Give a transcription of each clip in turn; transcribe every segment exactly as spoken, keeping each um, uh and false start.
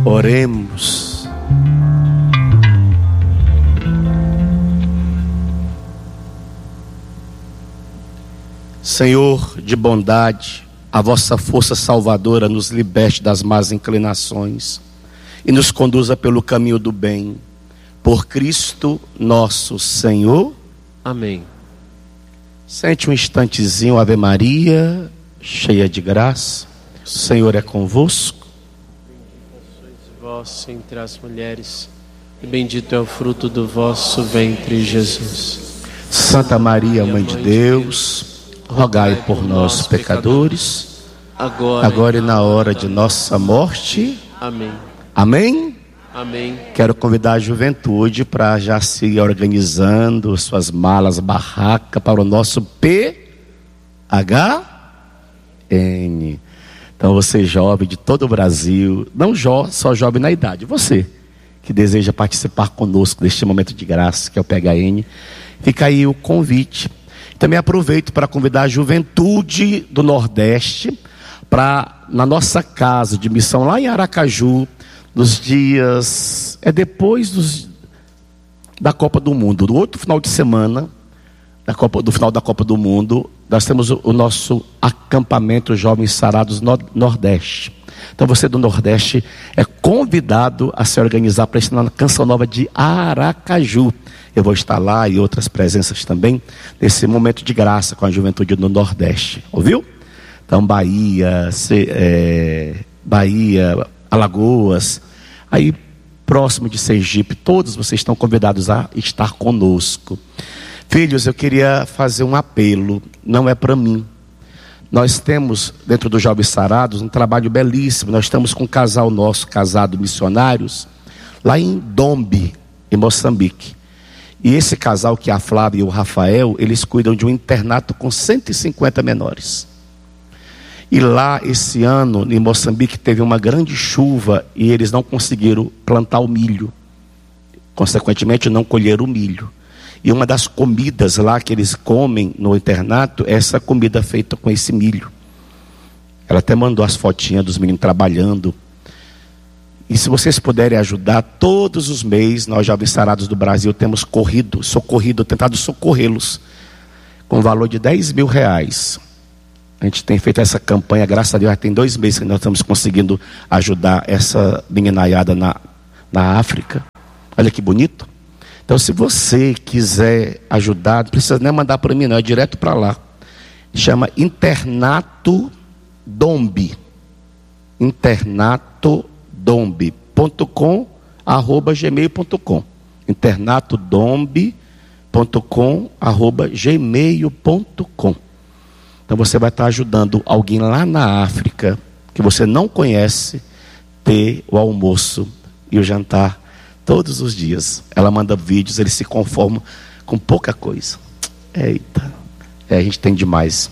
Oremos. Senhor de bondade, a vossa força salvadora nos liberte das más inclinações e nos conduza pelo caminho do bem. Por Cristo nosso Senhor. Amém. Sente um instantezinho, Ave Maria, cheia de graça, o Senhor é convosco. Bendita sois vós entre as mulheres, e bendito é o fruto do vosso ventre, Jesus. Santa Maria, Mãe de Deus, rogai por nós, pecadores, agora, agora e na hora de nossa morte. Amém. Amém? Amém. Quero convidar a juventude para já se organizando suas malas, barraca para o nosso P H N. Então você jovem de todo o Brasil, não jo, só jovem na idade, você que deseja participar conosco deste momento de graça que é o P H N, fica aí o convite. Também aproveito para convidar a juventude do Nordeste para, na nossa casa de missão lá em Aracaju, nos dias, é depois dos, da Copa do Mundo, do outro final de semana, da Copa, do final da Copa do Mundo, nós temos o, o nosso acampamento Jovens Sarados no, Nordeste. Então você do Nordeste é convidado a se organizar para estar na Canção Nova de Aracaju. Eu vou estar lá e outras presenças também, nesse momento de graça com a juventude do Nordeste. Ouviu? Então Bahia, se, é, Bahia, Alagoas, aí próximo de Sergipe, todos vocês estão convidados a estar conosco. Filhos, eu queria fazer um apelo, não é para mim. Nós temos dentro dos Jovens Sarados um trabalho belíssimo. Nós estamos com um casal nosso, casado missionários, lá em Dombe, em Moçambique. E esse casal, que é a Flávia e o Rafael, eles cuidam de um internato com cento e cinquenta menores. E lá esse ano, em Moçambique, teve uma grande chuva e eles não conseguiram plantar o milho. Consequentemente, não colheram o milho. E uma das comidas lá que eles comem no internato é essa comida feita com esse milho. Ela até mandou as fotinhas dos meninos trabalhando. E se vocês puderem ajudar, todos os meses, nós Jovens Sarados do Brasil temos corrido, socorrido, tentado socorrê-los com valor de dez mil reais. A gente tem feito essa campanha, graças a Deus, já tem dois meses que nós estamos conseguindo ajudar essa meninaiada na, na África. Olha que bonito. Então, se você quiser ajudar, não precisa nem mandar para mim, não, é direto para lá. Chama Internato Dombe. Internato Dombe ponto com arroba gmail ponto com. Internato Dombe ponto com arroba gmail ponto com. Então você vai estar ajudando alguém lá na África que você não conhece ter o almoço e o jantar todos os dias. Ela manda vídeos, eles se conformam com pouca coisa. Eita, é, a gente tem demais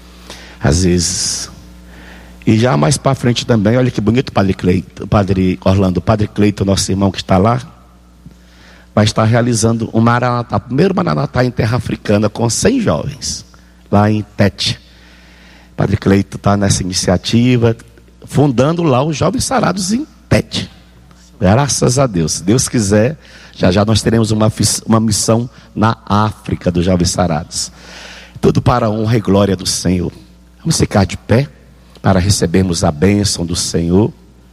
às vezes. E já mais para frente também, olha que bonito, Padre Cleito, Padre Orlando, Padre Cleito, nosso irmão que está lá, vai estar realizando um Maranatá, o primeiro Maranatá em terra africana com cem jovens, lá em Tete. Padre Cleito está nessa iniciativa, fundando lá os Jovens Sarados em Tete. Graças a Deus. Se Deus quiser, já já nós teremos uma, uma missão na África dos Jovens Sarados. Tudo para a honra e glória do Senhor. Vamos ficar de pé para recebermos a bênção do Senhor.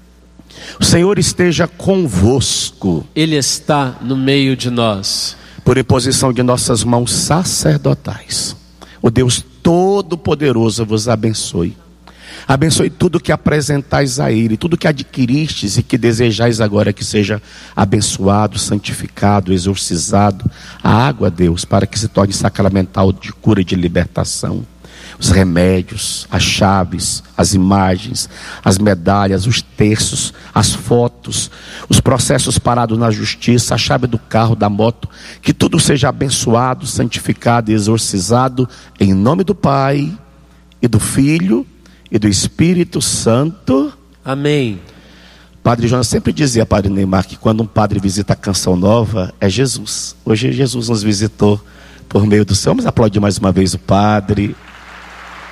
O Senhor esteja convosco. Ele está no meio de nós. Por imposição de nossas mãos sacerdotais, o Deus Todo-Poderoso vos abençoe. Abençoe tudo que apresentais a Ele, tudo que adquiristes e que desejais agora que seja abençoado, santificado, exorcizado. A água, Deus, para que se torne sacramental de cura e de libertação. Os remédios, as chaves, as imagens, as medalhas, os terços, as fotos, os processos parados na justiça, a chave do carro, da moto, que tudo seja abençoado, santificado e exorcizado, em nome do Pai, e do Filho, e do Espírito Santo. Amém. Padre Jonas sempre dizia, Padre Neymar, que quando um padre visita a Canção Nova, é Jesus. Hoje Jesus nos visitou por meio do Senhor. Vamos aplaudir mais uma vez o Padre.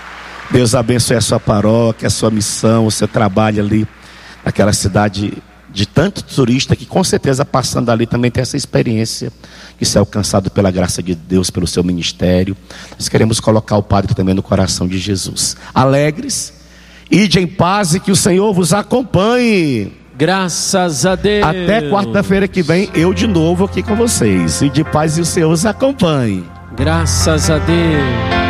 Deus abençoe a sua paróquia, a sua missão, o seu trabalho ali naquela cidade de tanto turista que com certeza passando ali também tem essa experiência, que se é alcançado pela graça de Deus, pelo seu ministério. Nós queremos colocar o Padre também no coração de Jesus. Alegres, ide em paz e que o Senhor vos acompanhe. Graças a Deus. Até quarta-feira que vem, eu de novo aqui com vocês. E de paz e o Senhor os acompanhe. Graças a Deus.